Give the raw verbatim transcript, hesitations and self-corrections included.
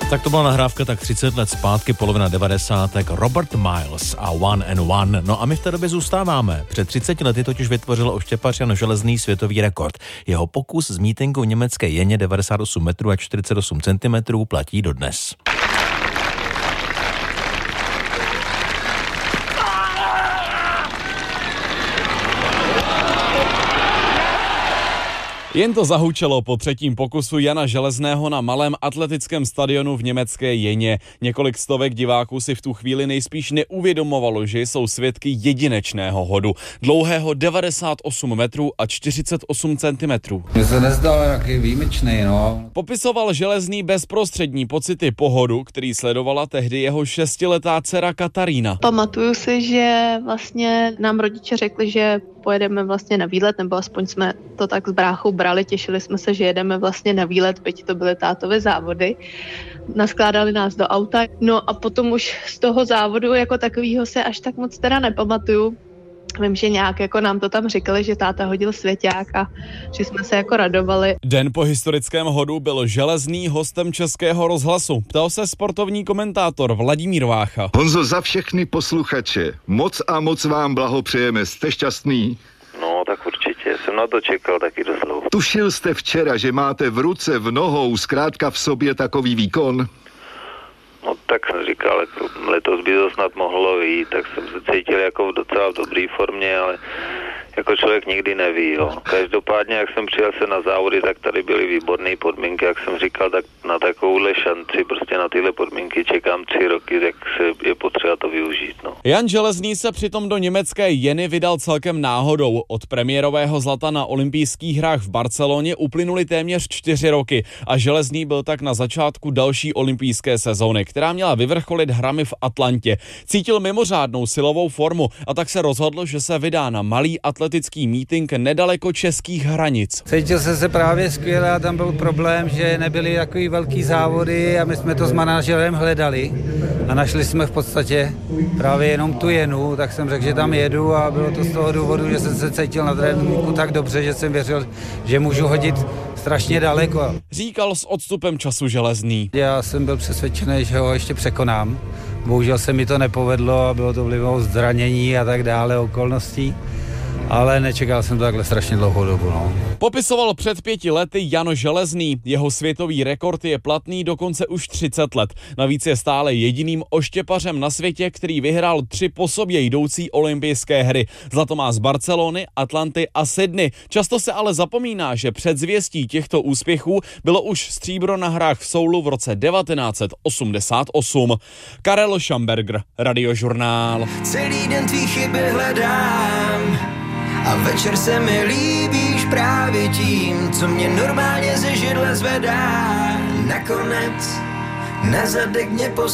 Tak to byla nahrávka tak třicet let zpátky, polovina devadesátek, Robert Miles a One and One. No a my v té době zůstáváme. Před třiceti lety totiž vytvořil oštěpař Jan Železný světový rekord. Jeho pokus s mítinkou německé jeně devadesát osm metrů a čtyřicet osm centimetrů platí dodnes. Jen to zahučelo po třetím pokusu Jana Železného na malém atletickém stadionu v německé Jeně. Několik stovek diváků si v tu chvíli nejspíš neuvědomovalo, že jsou svědky jedinečného hodu. Dlouhého devadesát osm metrů a čtyřicet osm centimetrů. Mně se nezdal jaký výjimečný, no. Popisoval Železný bezprostřední pocity po hodu, který sledovala tehdy jeho šestiletá dcera Katarína. Pamatuju si, že vlastně nám rodiče řekli, že pojedeme vlastně na výlet, nebo aspoň jsme to tak s bráchou brali, těšili jsme se, že jedeme vlastně na výlet, byť to byly tátové závody. Naskládali nás do auta, no a potom už z toho závodu jako takového se až tak moc teda nepamatuju. Vím, že nějak jako nám to tam říkali, že táta hodil svěťák a že jsme se jako radovali. Den po historickém hodu byl Železný hostem Českého rozhlasu. Ptal se sportovní komentátor Vladimír Vácha. Honzo, za všechny posluchače, moc a moc vám blahopřejeme. Jste šťastný? No, tak určitě. Jsem na to čekal taky dost dlouho. Tušil jste včera, že máte v ruce, v nohou, zkrátka v sobě takový výkon? No tak jsem říkal, jako letos by to snad mohlo vyjít, tak jsem se cítil jako v docela dobré formě, ale jako člověk nikdy neví, jo. Každopádně, jak jsem přijel se na závody, tak tady byly výborné podmínky, jak jsem říkal, tak na takovouhle šanci, prostě na tyhle podmínky čekám tři roky, tak se je potřeba to využít, no. Jan Železný se přitom do německé Jeny vydal celkem náhodou. Od premiérového zlata na olympijských hrách v Barceloně uplynuly téměř čtyři roky a Železný byl tak na začátku další olympijské sezóny, která měla vyvrcholit hrami v Atlantě. Cítil mimořádnou silovou formu a tak se rozhodl, že se vydá na malý atletický mítink nedaleko českých hranic. Cítil jsem se právě skvěle a tam byl problém, že nebyly takový velký závody a my jsme to s manažerem hledali a našli jsme v podstatě právě jenom tu Jenu, tak jsem řekl, že tam jedu a bylo to z toho důvodu, že jsem se cítil na tréninku tak dobře, že jsem věřil, že můžu hodit strašně daleko. Říkal s odstupem času Železný. Já jsem byl přesvědčený, že ho ještě překonám. Bohužel se mi to nepovedlo a bylo to vlivou zranění a tak dále okolností. Ale nečekal jsem to takhle strašně dlouhou dobu, no. Popisoval před pěti lety Jan Železný. Jeho světový rekord je platný dokonce už třicet let. Navíc je stále jediným oštěpařem na světě, který vyhrál tři po sobě jdoucí olympijské hry. Zlato má z Barcelony, Atlanty a Sydney. Často se ale zapomíná, že před zvěstí těchto úspěchů bylo už stříbro na hrách v Soulu v roce devatenáct set osmdesát osm. Karel Šamberger, Radiožurnál. Celý den tvý chyby hledám a večer se mi líbíš právě tím, co mě normálně ze židle zvedá. Nakonec na zadek mě posílá.